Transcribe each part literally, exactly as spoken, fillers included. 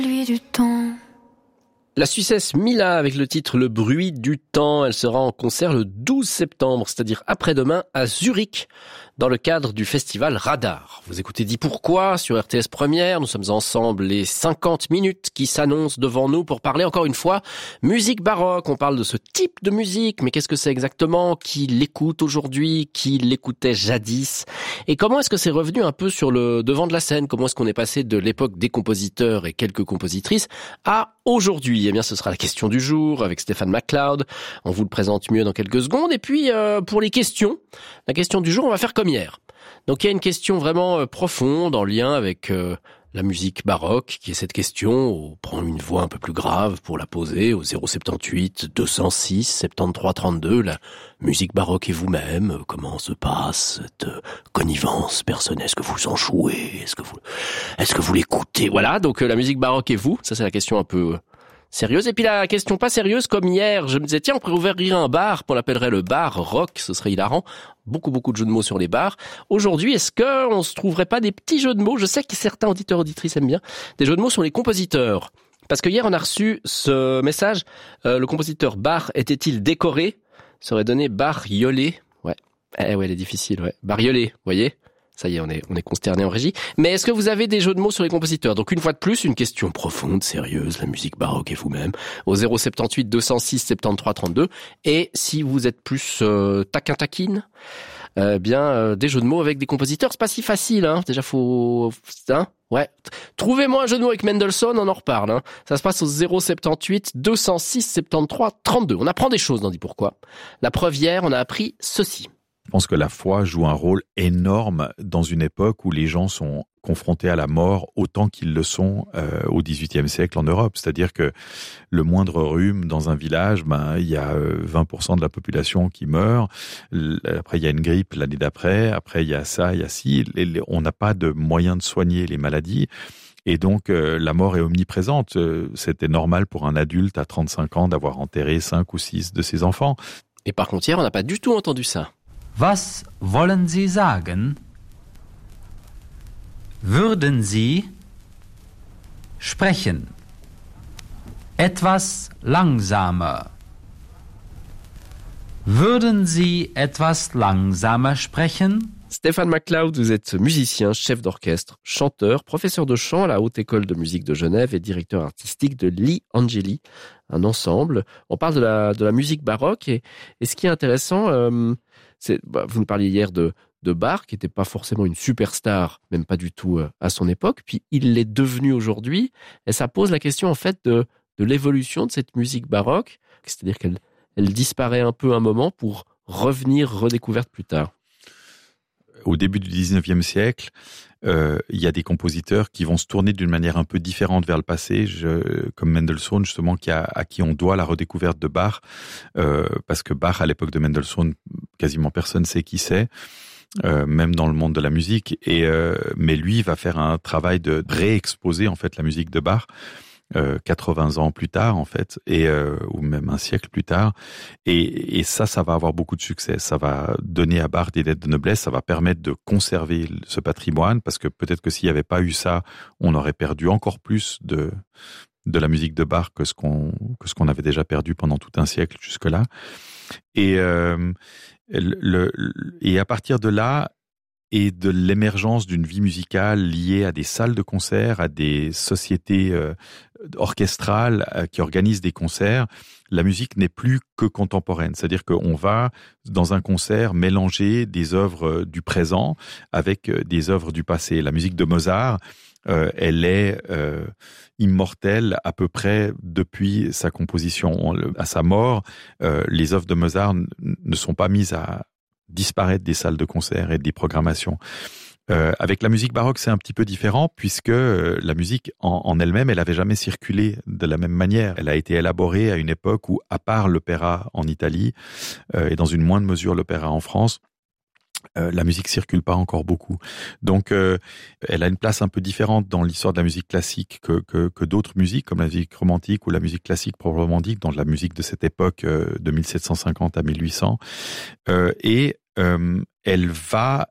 Lui du temps. La Suissesse Mila avec le titre Le bruit du temps. Elle sera en concert le douze septembre, c'est-à-dire après-demain à Zurich, dans le cadre du festival Radar. Vous écoutez Dis Pourquoi sur R T S Première. Nous sommes ensemble les cinquante minutes qui s'annoncent devant nous pour parler encore une fois musique baroque. On parle de ce type de musique, mais qu'est-ce que c'est exactement? Qui l'écoute aujourd'hui? Qui l'écoutait jadis? Et comment est-ce que c'est revenu un peu sur le devant de la scène? Comment est-ce qu'on est passé de l'époque des compositeurs et quelques compositrices à aujourd'hui? Eh bien, ce sera la question du jour avec Stéphane MacLeod. On vous le présente mieux dans quelques secondes. Et puis, euh, pour les questions, la question du jour, on va faire comme hier. Donc, il y a une question vraiment euh, profonde en lien avec euh, la musique baroque, qui est cette question. On prend une voix un peu plus grave pour la poser au zéro soixante-dix-huit deux cent six soixante-treize trente-deux. La musique baroque et vous-même, comment se passe cette connivence personnelle? Est-ce que vous en jouez? Est-ce que vous, est-ce que vous l'écoutez? Voilà, donc euh, la musique baroque et vous, ça c'est la question un peu... Euh, sérieuse. Et puis la question pas sérieuse, comme hier, je me disais, tiens, on pourrait ouvrir un bar, qu'on l'appellerait le bar rock, ce serait hilarant. Beaucoup, beaucoup de jeux de mots sur les bars. Aujourd'hui, est-ce que on se trouverait pas des petits jeux de mots? Je sais que certains auditeurs, auditrices aiment bien. Des jeux de mots sur les compositeurs. Parce que hier, on a reçu ce message, euh, le compositeur Bach était-il décoré? Ça aurait donné Bariolé. Ouais. Eh ouais, elle est difficile, ouais. Bariolé, vous voyez? Ça y est, on est, on est consterné en régie. Mais est-ce que vous avez des jeux de mots sur les compositeurs? Donc une fois de plus, une question profonde, sérieuse, la musique baroque et vous-même, au zéro soixante-dix-huit deux cent six soixante-treize trente-deux. Et si vous êtes plus euh, taquin taquine, euh, bien euh, des jeux de mots avec des compositeurs, c'est pas si facile, hein. Déjà faut, hein, ouais. Trouvez-moi un jeu de mots avec Mendelssohn, on en reparle, hein. Ça se passe au zéro soixante-dix-huit deux cent six soixante-treize trente-deux. On apprend des choses dans Dis Pourquoi. La preuve hier, on a appris ceci. Je pense que la foi joue un rôle énorme dans une époque où les gens sont confrontés à la mort autant qu'ils le sont euh, au dix-huitième siècle en Europe. C'est-à-dire que le moindre rhume dans un village, ben il y a vingt pour cent de la population qui meurt. Après, il y a une grippe l'année d'après. Après, il y a ça, il y a ci. On n'a pas de moyens de soigner les maladies. Et donc, euh, la mort est omniprésente. C'était normal pour un adulte à trente-cinq ans d'avoir enterré cinq ou six de ses enfants. Et par contre, hier, on n'a pas du tout entendu ça. Was wollen Sie sagen? Würden Sie sprechen? Etwas langsamer. Würden Sie etwas langsamer sprechen? Stéphane MacLeod, vous êtes musicien, chef d'orchestre, chanteur, professeur de chant à la Haute École de musique de Genève et directeur artistique de Li Angeli, un ensemble. On parle de la, de la musique baroque et, et ce qui est intéressant, euh, c'est, bah, vous nous parliez hier de, de Bach, qui n'était pas forcément une superstar, même pas du tout euh, à son époque, puis il l'est devenu aujourd'hui, et ça pose la question en fait de, de l'évolution de cette musique baroque, c'est-à-dire qu'elle elle disparaît un peu un moment pour revenir redécouverte plus tard. Au début du dix-neuvième siècle, euh, il y a des compositeurs qui vont se tourner d'une manière un peu différente vers le passé, je, comme Mendelssohn justement, qui a, à qui on doit la redécouverte de Bach, euh, parce que Bach, à l'époque de Mendelssohn, quasiment personne ne sait qui c'est, euh, même dans le monde de la musique. Et euh, mais lui va faire un travail de réexposer en fait la musique de Bach. Euh, quatre-vingts ans plus tard en fait, et euh, ou même un siècle plus tard, et, et ça, ça va avoir beaucoup de succès. Ça va donner à Bach des lettres de noblesse, ça va permettre de conserver ce patrimoine, parce que peut-être que s'il n'y avait pas eu ça, on aurait perdu encore plus de de la musique de Bach que ce qu'on que ce qu'on avait déjà perdu pendant tout un siècle jusque-là. Et euh, le, le et à partir de là, et de l'émergence d'une vie musicale liée à des salles de concert, à des sociétés euh, orchestrales euh, qui organisent des concerts, la musique n'est plus que contemporaine. C'est-à-dire qu'on va, dans un concert, mélanger des œuvres du présent avec des œuvres du passé. La musique de Mozart, euh, elle est euh, immortelle à peu près depuis sa composition. À sa mort, euh, les œuvres de Mozart n- ne sont pas mises à disparaître des salles de concert et des programmations. Euh, avec la musique baroque, c'est un petit peu différent, puisque euh, la musique en, en elle-même, elle n'avait jamais circulé de la même manière. Elle a été élaborée à une époque où, à part l'opéra en Italie, euh, et dans une moindre mesure l'opéra en France, euh, la musique circule pas encore beaucoup. Donc, euh, elle a une place un peu différente dans l'histoire de la musique classique que, que, que d'autres musiques, comme la musique romantique ou la musique classique proprement dite, dans la musique de cette époque euh, de mille sept cent cinquante à mille huit cents. Euh, et euh, elle va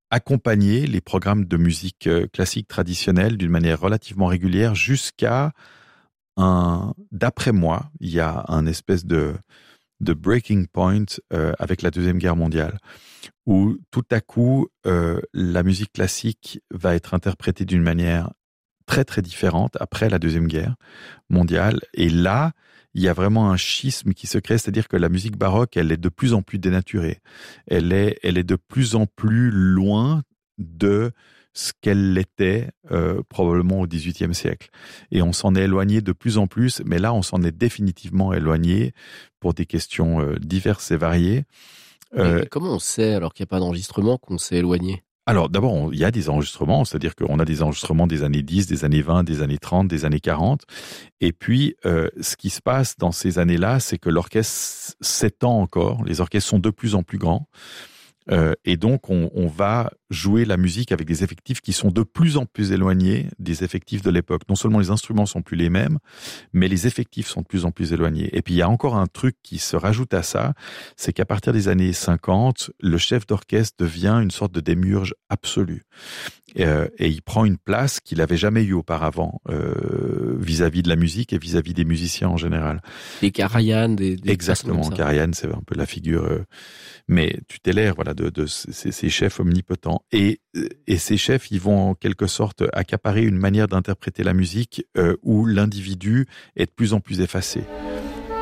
accompagner les programmes de musique classique traditionnelle d'une manière relativement régulière jusqu'à un, d'après moi, il y a un espèce de, de breaking point euh, avec la Deuxième Guerre mondiale, où tout à coup, euh, la musique classique va être interprétée d'une manière très très différente après la Deuxième Guerre mondiale. Et là, il y a vraiment un schisme qui se crée, c'est-à-dire que la musique baroque, elle est de plus en plus dénaturée. Elle est, elle est de plus en plus loin de ce qu'elle l'était euh, probablement au dix-huitième siècle. Et on s'en est éloigné de plus en plus, mais là, on s'en est définitivement éloigné pour des questions euh, diverses et variées. Euh, comment on sait, alors qu'il n'y a pas d'enregistrement, qu'on s'est éloigné ? Alors d'abord, on, il y a des enregistrements, c'est-à-dire qu'on a des enregistrements des années dix, des années vingt, des années trente, des années quarante. Et puis, euh, ce qui se passe dans ces années-là, c'est que l'orchestre s'étend encore, les orchestres sont de plus en plus grands. Euh, et donc, on, on va jouer la musique avec des effectifs qui sont de plus en plus éloignés des effectifs de l'époque. Non seulement les instruments sont plus les mêmes, mais les effectifs sont de plus en plus éloignés. Et puis, il y a encore un truc qui se rajoute à ça, c'est qu'à partir des années cinquante, le chef d'orchestre devient une sorte de démiurge absolu. Et, euh, et il prend une place qu'il n'avait jamais eue auparavant euh, vis-à-vis de la musique et vis-à-vis des musiciens en général. Des Karajan, des, des Exactement, Karajan, c'est un peu la figure... Euh, mais tutélaire, voilà, de, de ces, ces chefs omnipotents. Et, et ces chefs, ils vont en quelque sorte accaparer une manière d'interpréter la musique euh, où l'individu est de plus en plus effacé.